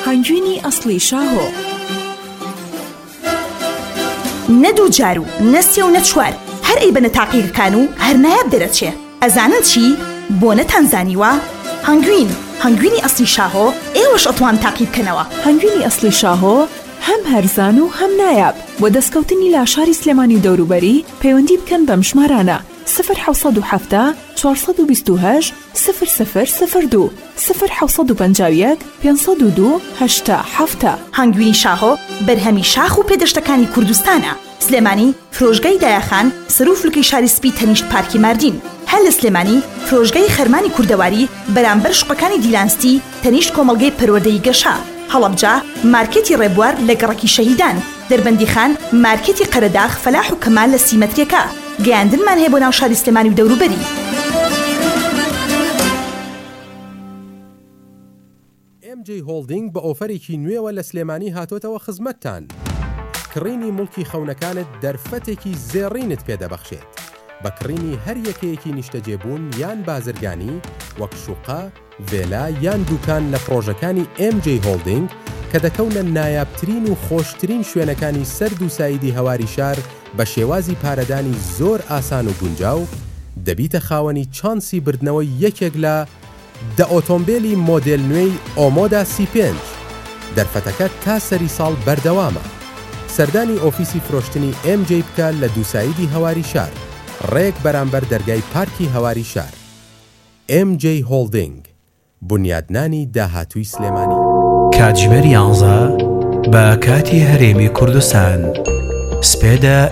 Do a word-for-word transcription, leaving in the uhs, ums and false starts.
هەنگوینی ئەسڵی شاهۆ. نەدوو جار و نەسێ و نەچوار هەر ئەی بنە تاقیگەکان و هەر نایاب دەرەچێ. ئەزانن چی؟ بۆ نەتانزانیوە هەنگوین هەنگوینی ئەسڵی شاهۆ ئێوەش ئەتوان تاقی بکەنەوە. هەنگوینی ئەسڵی شاهۆ هەم هەرزان و هەم نایاب. بۆ دەستکەوتنی لاشاری سلێمانی و دەوروبەری پەیوەندی بکەن بەم ژمارانە صفر حوصد و حەفتا چوارسەد و بیست و هەشت صفر صفر صفر دو صفر حوصد و پەنجا و یەک پێنجسەد و دوو هەشتا حەفتا. هەنگوینی شاهۆ بەرهەمی شاخ و پێدەشتەکانی کوردستانە. سلێمانی فرۆژگای دایەخان سەر و فلکەی شاری سپی تەنیشت پارکی ماردین. هەر لە سلێمانی فرۆژگای خەرمانی کوردەواری بەرامبەر شوقەکانی دیلانستی تەنیشت کۆمەڵگەی پەروەردەی گەشا. هەڵەبجا مارکێتی ڕێبوار لە گەڕەکی شەهیدان. دەربەندیخان مارکێتی قەرەداغ فەلاح و کەمال لە سیمەتریەکە. گەیاندنمان هەیە بۆ ناو شاری سلێمانی و دەوروبەری. ئێم جێ هۆڵدینگ بە ئۆفەرێکی نوێوە لە سلێمانی هاتۆتەوە خزمەتتان. کڕینی مڵکی خەونەکانت دەرفەتێکی زێڕینت پێدەبەخشێت. بە کڕینی هەر یەکەیەکی نیشتەجێبوون یان بازرگانی وەک شوقا، ڤێلا یان دوکان لە پرۆژەکانی ئێم جێ هۆڵدینگ کە دەکەونە نایابترین و خۆشترین شوێنەکانی سەرد و سایدی هەواری شار بە شێوازی پارەدانی زۆر ئاسان و گونجاو دەبیتە خاوەنی چانسی بردنەوەی یەکێک لە دە ئۆتۆمبیلی مۆدێل نوێی ئۆمۆدا سی پێنج. دەرفەتەکە تا سەری ساڵ بەردەوامە. سەردانی ئۆفیسی فرۆشتنی ئێم جێ بکە لە دووسایدی هەواری شار ڕێک بەرامبەر دەرگای پارکی هەواری شار. ئێم جێ هۆڵدینگ بنیادنانی داهاتووی سلێمانی. کاتژمێر یانزە بە کاتی هەرێمی کوردستان سپێدە